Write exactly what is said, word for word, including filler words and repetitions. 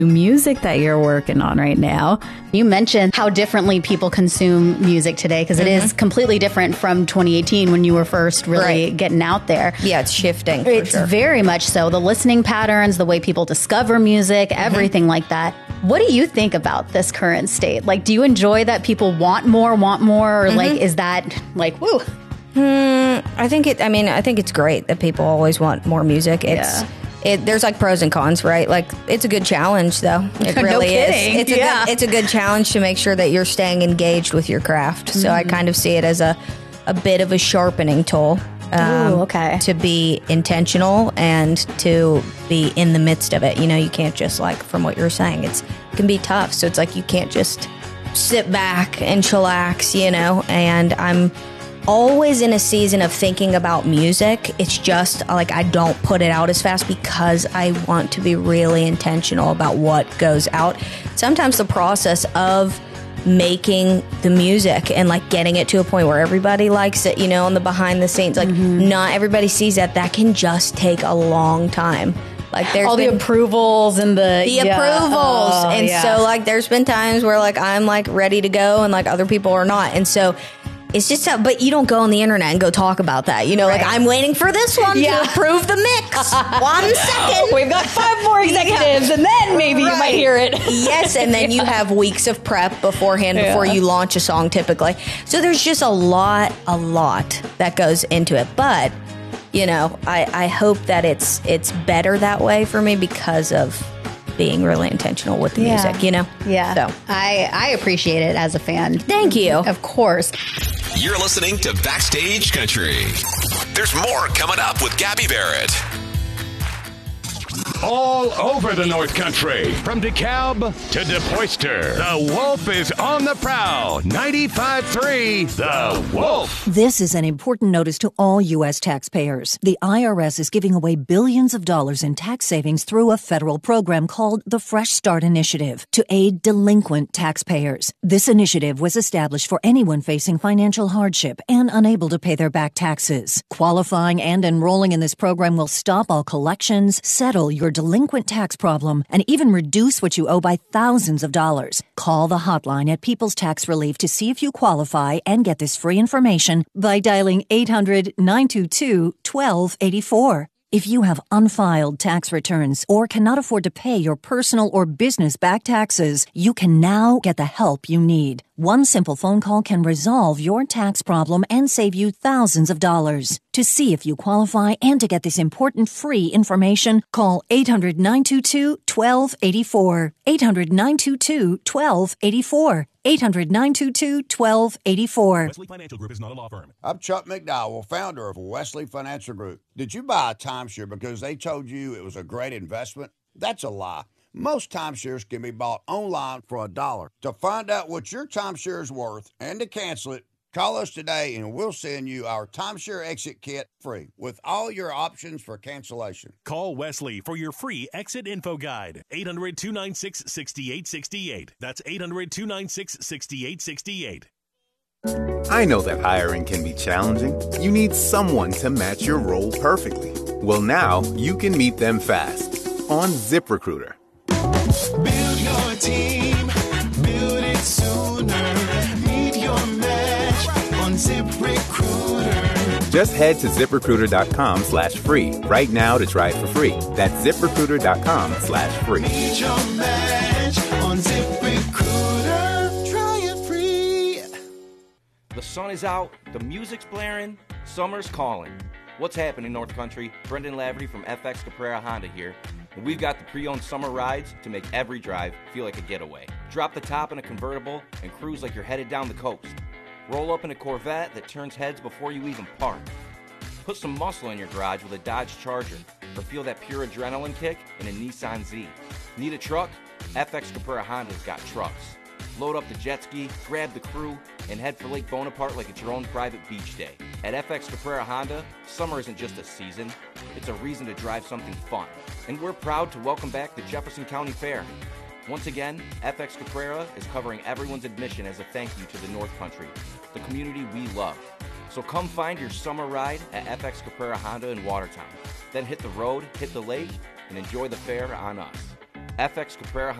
music that you're working on right now. You mentioned how differently people consume music today, because mm-hmm. it is completely different from twenty eighteen when you were first really right. getting out there. Yeah, it's shifting. It's sure. very much so. The listening patterns, the way people discover music, mm-hmm. everything like that. What do you think about this current state? Like, do you enjoy that people want more, want more? Or mm-hmm. like, is that like, woo? Hmm, I think it, I mean, I think it's great that people always want more music. It's, yeah. It, there's like pros and cons, right? Like, it's a good challenge, though. It really no kidding. is. It's a, yeah. good, it's a good challenge to make sure that you're staying engaged with your craft. So mm-hmm. I kind of see it as a, a bit of a sharpening tool. Um, Ooh, okay. To be intentional and to be in the midst of it. You know, you can't just like, from what you're saying, it's, it can be tough. So it's like you can't just sit back and chillax, you know, and I'm always in a season of thinking about music. It's just like I don't put it out as fast because I want to be really intentional about what goes out. Sometimes the process of making the music and like getting it to a point where everybody likes it, you know, on the behind the scenes, like mm-hmm. not everybody sees that. That can just take a long time. Like there's all been, the approvals and the the yeah. approvals, oh, and yeah. so like there's been times where like I'm like ready to go and like other people are not, and so. It's just how, but you don't go on the internet and go talk about that. You know, right. like, I'm waiting for this one yeah. to approve the mix. One second. We've got five more executives, yeah. and then maybe right. you might hear it. Yes, and then yeah. you have weeks of prep beforehand yeah. before you launch a song, typically. So there's just a lot, a lot that goes into it. But, you know, I, I hope that it's it's better that way for me because of being really intentional with the yeah. music, you know? Yeah. So I, I appreciate it as a fan. Thank you. Of course. You're listening to Backstage Country. There's more coming up with Gabby Barrett. All over the North Country, from DeKalb to DePoyster, the Wolf is on the prowl. ninety-five point three, The Wolf. This is an important notice to all U S taxpayers. The I R S is giving away billions of dollars in tax savings through a federal program called the Fresh Start Initiative to aid delinquent taxpayers. This initiative was established for anyone facing financial hardship and unable to pay their back taxes. Qualifying and enrolling in this program will stop all collections, settle your delinquent tax problem, and even reduce what you owe by thousands of dollars. Call the hotline at People's Tax Relief to see if you qualify and get this free information by dialing eight hundred, nine two two, one two eight four. If you have unfiled tax returns or cannot afford to pay your personal or business back taxes, you can now get the help you need. One simple phone call can resolve your tax problem and save you thousands of dollars. To see if you qualify and to get this important free information, call eight hundred, nine two two, one two eight four. eight hundred, nine two two, one two eight four. eight hundred, nine two two, one two eight four. Wesley Financial Group is not a law firm. I'm Chuck McDowell, founder of Wesley Financial Group. Did you buy a timeshare because they told you it was a great investment? That's a lie. Most timeshares can be bought online for a dollar. To find out what your timeshare is worth and to cancel it, call us today and we'll send you our timeshare exit kit free with all your options for cancellation. Call Wesley for your free exit info guide. eight hundred, two nine six, six eight six eight. That's eight hundred, two nine six, six eight six eight. I know that hiring can be challenging. You need someone to match your role perfectly. Well, now you can meet them fast on ZipRecruiter. Build your team, build it sooner. Meet your match on ZipRecruiter. Just head to ZipRecruiter.com slash free right now to try it for free. That's ZipRecruiter.com slash free. Meet your match on ZipRecruiter. Try it free. The sun is out, the music's blaring, summer's calling. What's happening, North Country? Brendan Laverty from F X Caprara Honda here. And we've got the pre-owned summer rides to make every drive feel like a getaway. Drop the top in a convertible and cruise like you're headed down the coast. Roll up in a Corvette that turns heads before you even park. Put some muscle in your garage with a Dodge Charger, or feel that pure adrenaline kick in a Nissan Z. Need a truck? F X Caprara Honda's got trucks. Load up the jet ski, grab the crew, and head for Lake Bonaparte like it's your own private beach day. At F X Caprara Honda, summer isn't just a season, it's a reason to drive something fun. And we're proud to welcome back the Jefferson County Fair. Once again, F X Caprara is covering everyone's admission as a thank you to the North Country, the community we love. So come find your summer ride at F X Caprara Honda in Watertown. Then hit the road, hit the lake, and enjoy the fair on us. F X Caprera